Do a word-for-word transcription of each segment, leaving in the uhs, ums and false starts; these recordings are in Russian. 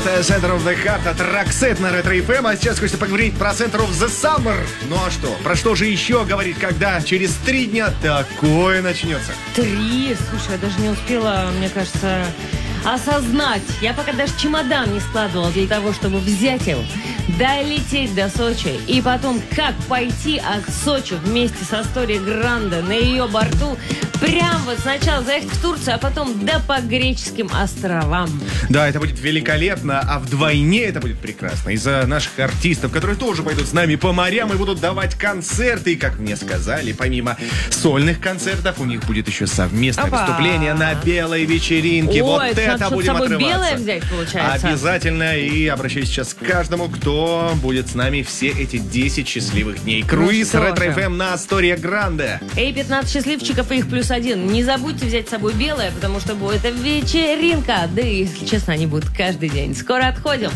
Это Center of the Heart от Roxette на Ретро эф эм. А сейчас хочется поговорить про Center of the Summer. Ну а что? Про что же еще говорить, когда через три дня такое начнется? Три? Слушай, я даже не успела, мне кажется, осознать. Я пока даже чемодан не складывала для того, чтобы взять его, долететь до Сочи и потом как пойти от Сочи вместе с Астория Гранде на ее борту прям вот сначала заехать в Турцию, а потом да по греческим островам. Да, это будет великолепно, а вдвойне это будет прекрасно. Из-за наших артистов, которые тоже пойдут с нами по морям и будут давать концерты. И, как мне сказали, помимо сольных концертов, у них будет еще совместное Опа. выступление на белой вечеринке. Ой, вот это, это надо, будем с собой отрываться. белое взять, получается. Обязательно. И обращаюсь сейчас к каждому, кто будет с нами все эти десять счастливых дней. Круиз Ну Ретро эф эм на Астория Гранде. Эй, пятнадцать счастливчиков и их плюс один. Не забудьте взять с собой белое, потому что будет вечеринка. Да и, если честно, они будут каждый день. Скоро отходим.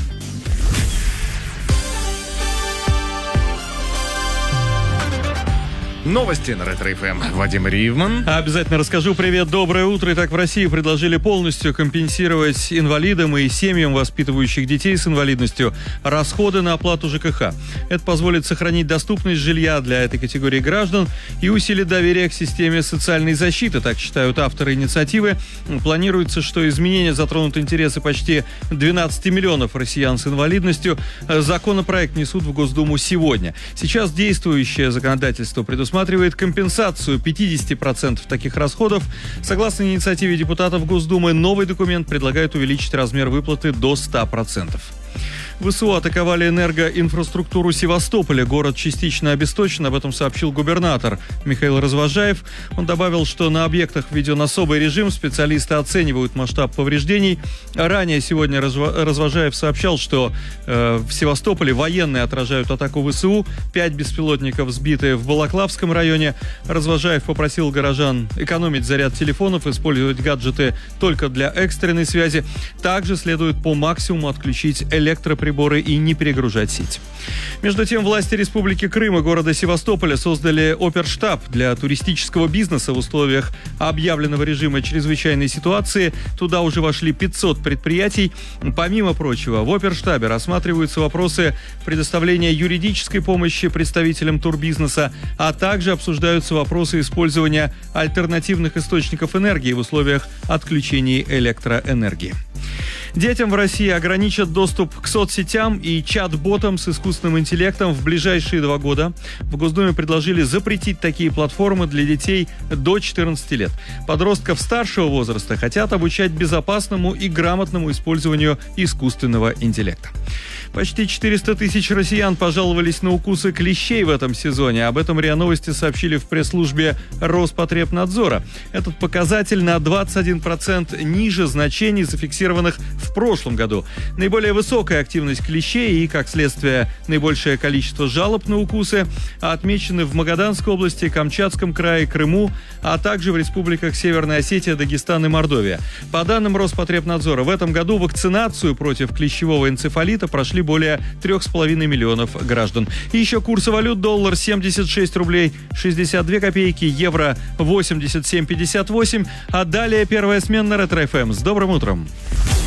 Новости на Ретро эф эм. Вадим Ривман. Обязательно расскажу. Привет, доброе утро. Итак, в России предложили полностью компенсировать инвалидам и семьям, воспитывающих детей с инвалидностью, расходы на оплату ЖКХ. Это позволит сохранить доступность жилья для этой категории граждан и усилит доверие к системе социальной защиты, так считают авторы инициативы. Планируется, что изменения затронут интересы почти двенадцати миллионов россиян с инвалидностью. Законопроект несут в Госдуму сегодня. Сейчас действующее законодательство предусматривает Предусматривает компенсацию пятьдесят процентов таких расходов. Согласно инициативе депутатов Госдумы, новый документ предлагает увеличить размер выплаты до ста процентов. ВСУ атаковали энергоинфраструктуру Севастополя. Город частично обесточен, об этом сообщил губернатор Михаил Развожаев. Он добавил, что на объектах введен особый режим, специалисты оценивают масштаб повреждений. Ранее сегодня Развожаев сообщал, что э, в Севастополе военные отражают атаку ВСУ. Пять беспилотников сбиты в Балаклавском районе. Развожаев попросил горожан экономить заряд телефонов, использовать гаджеты только для экстренной связи. Также следует по максимуму отключить электроприборы и не перегружать сеть. Между тем, власти Республики Крым и города Севастополя создали оперштаб для туристического бизнеса в условиях объявленного режима чрезвычайной ситуации. Туда уже вошли пятьсот предприятий. Помимо прочего, в оперштабе рассматриваются вопросы предоставления юридической помощи представителям турбизнеса, а также обсуждаются вопросы использования альтернативных источников энергии в условиях отключения электроэнергии. Детям в России ограничат доступ к соцсетям и чат-ботам с искусственным интеллектом в ближайшие два года. В Госдуме предложили запретить такие платформы для детей до четырнадцати лет. Подростков старшего возраста хотят обучать безопасному и грамотному использованию искусственного интеллекта. Почти четыреста тысяч россиян пожаловались на укусы клещей в этом сезоне. Об этом РИА Новости сообщили в пресс-службе Роспотребнадзора. Этот показатель на двадцать один процент ниже значений, зафиксированных в прошлом году. Наиболее высокая активность клещей и, как следствие, наибольшее количество жалоб на укусы отмечены в Магаданской области, Камчатском крае, Крыму, а также в республиках Северная Осетия, Дагестан и Мордовия. По данным Роспотребнадзора, в этом году вакцинацию против клещевого энцефалита прошли более трех с половиной миллионов граждан. И еще курсы валют: доллар семьдесят шесть рублей шестьдесят две копейки, евро восемьдесят семь пятьдесят восемь. А далее первая смена Ретро эф эм. С добрым утром!